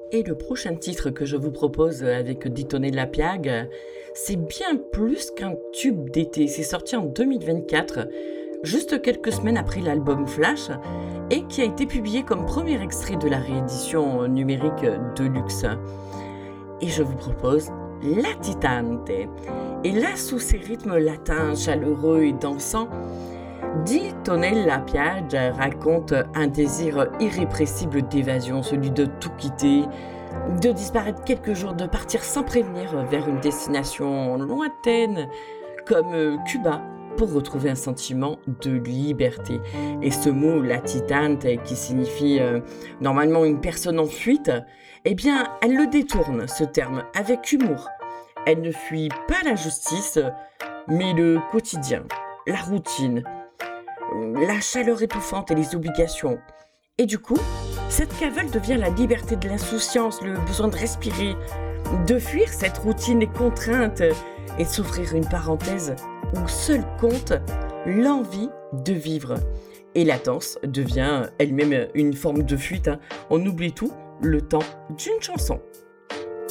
Et le prochain titre que je vous propose avec Ditoné de la Piag, c'est bien plus qu'un tube d'été. C'est sorti en 2024, juste quelques semaines après l'album Flash, et qui a été publié comme premier extrait de la réédition numérique de luxe. Et je vous propose Latitante. Et là, sous ces rythmes latins, chaleureux et dansants, Ditoné de la Piag raconte un désir irrépressible d'évasion, celui de tout quitter, de disparaître quelques jours, de partir sans prévenir vers une destination lointaine comme Cuba pour retrouver un sentiment de liberté. Et ce mot latitante qui signifie normalement une personne en fuite, eh bien elle le détourne ce terme avec humour. Elle ne fuit pas la justice, mais le quotidien, la routine, la chaleur étouffante et les obligations. Et du coup, cette cavale devient la liberté de l'insouciance, le besoin de respirer, de fuir cette routine et contrainte et de s'offrir une parenthèse où seul compte l'envie de vivre. Et la danse devient elle-même une forme de fuite. On oublie tout le temps d'une chanson.